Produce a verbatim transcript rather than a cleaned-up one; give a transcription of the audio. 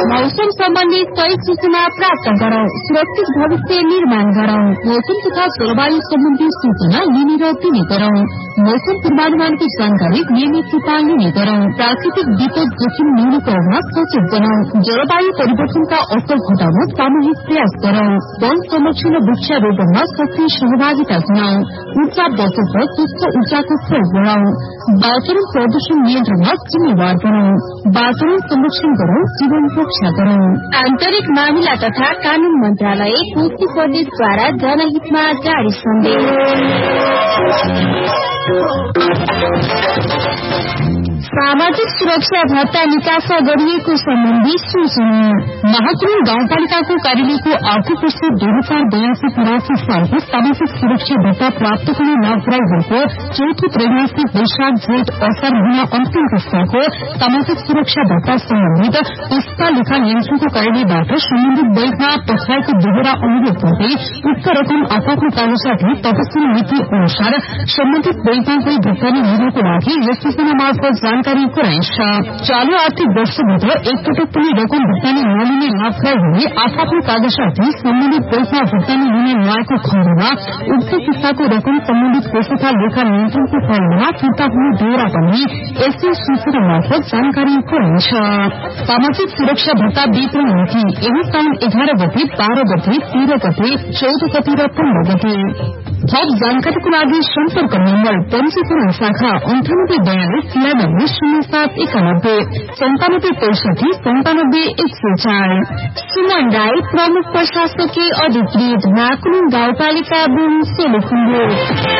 मौसम सम्बन्धी सही सूचना प्राप्त गरौं, सुरक्षित भविष्य निर्माण गरौं। मौसम तथा जलवायु सम्बन्धी सूचना लिने र दिने गरौं। मौसम पूर्वानुमानको जानकारी नियमित रूपमा लिने गरौं। प्राकृतिक विपद जोखिम न्यून गर्न सचेत बनाउँ। जलवायु परिवर्तनका असर घटाउन सामूहिक प्रयास गरौं। वन संरक्षण र वृक्षारोपणमा सक्रिय सहभागिता जनाउँ। ऊर्जा बचत र स्वच्छ ऊर्जाको प्रयोग गरौं। वातावरण प्रदूषण नियन्त्रणमा जिम्मेवार गरौं। वातावरण संरक्षण गरौं, जीवन रक्षा गरौं। आन्तरिक मामिला तथा कानून मन्त्रालय, कोशी प्रदेशद्वारा जनहितमा जारी सन्देश। सामाजिक सुरक्षा भत्ता निकास गरिएको सम्बन्धी सूचना। महाकुमा गाउँपालिकाको कार्यालयको आर्थिक वर्ष दुई हजार बयासी तिरासी सालको सामाजिक सुरक्षा भत्ता प्राप्त गर्न नगराई भएको चौथो त्रैमासिक वैशाख जेठ असार महिना अन्तिम पुस्ताको सामाजिक सुरक्षा भत्ता सम्बन्धित पुस्ता लेखा नियन्त्रणको कार्यालयबाट सम्बन्धित बैंकमा पठाएको दोहोरा अनुरोध गर्दै उक्त रकम आफ्नो कागजातले तपस्वी नीति अनुसार सम्बन्धित बैंकमा गई भुक्तानी लिनको लागि यस सूचना मार्फत जानकारी गराइन्छ। चालू आर्थिक वर्षभित्र एकपटक पनि रकम भुक्तानी नलिने लाभलाई हुने आफ्नो कागजातले सम्बन्धित बैंकमा भुक्तानी लिने नआएको खण्डमा उक्त किस्ताको रकम सम्बन्धित कोष तथा लेखा नियन्त्रणको फाइलमा फिर्ता हुने बेहोरा पनि यसै सूचना मार्फत जानकारी गराइन्छ। सामाजिक सुरक्षा भत्ता वितरण नीति यही साउन एघार गते, बाह्र गते, तेह्र गते, चौध गते र पन्ध्र गते। थप जानकारीको लागि सम्पर्क नम्बर पञ्जीकरण शाखा अन्ठानब्बे बयालिस तिरानब्बे शून्य सात एकानब्बे सन्तानब्बे पैसठी सन्तानब्बे एक सय चार। सुमन राई, प्रमुख प्रशासकीय अधिकृत, महाकुमा गाउँपालिका बुङ, सेलेखुम्बु।